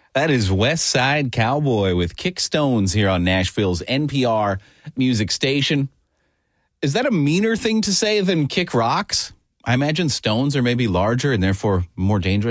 That is West Side Cowboy with Kick Stones here on Nashville's NPR music station. Is that a meaner thing to say than kick rocks? I imagine stones are maybe larger and therefore more dangerous.